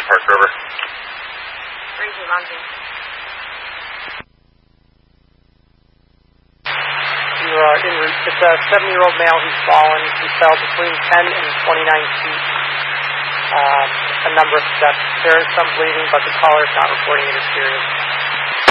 Park River. Ranger Mountain. It's a 70-year-old male who's fallen. He fell between 10 and 29 feet. A number of steps. There is some bleeding, but the caller is not reporting it as serious.